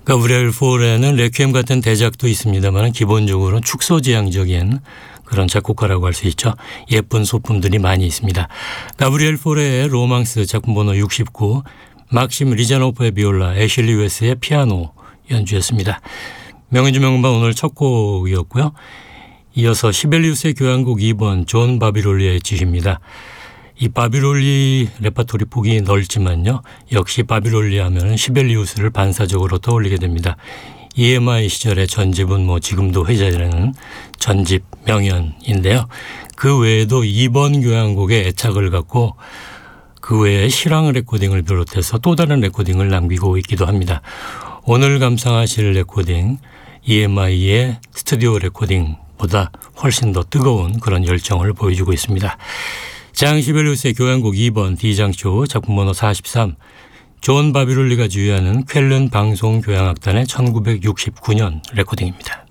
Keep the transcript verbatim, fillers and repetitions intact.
가브리엘 포레는 레퀴엠 같은 대작도 있습니다만 기본적으로 축소지향적인 그런 작곡가라고 할 수 있죠. 예쁜 소품들이 많이 있습니다. 가브리엘 포레의 로망스 작품 번호 육십구, 막심 리자노프의 비올라, 애슐리 웨스의 피아노 연주였습니다. 명연주 명반 오늘 첫 곡이었고요. 이어서 시벨리우스의 교향곡 이 번 존 바비롤리의 지휘입니다. 이 바비롤리 레파토리 폭이 넓지만요. 역시 바비롤리 하면 시벨리우스를 반사적으로 떠올리게 됩니다. 이엠아이 시절의 전집은 뭐 지금도 회자되는 전집 명연인데요. 그 외에도 이 번 교향곡에 애착을 갖고 그 외에 실황 레코딩을 비롯해서 또 다른 레코딩을 남기고 있기도 합니다. 오늘 감상하실 레코딩 이엠아이의 스튜디오 레코딩보다 훨씬 더 뜨거운 그런 열정을 보여주고 있습니다. 장 시벨리우스의 교향곡 이 번 D장조 작품 번호 사십삼, 존 바비롤리가 지휘하는 쾰른 방송교향악단의 천구백육십구 년 레코딩입니다.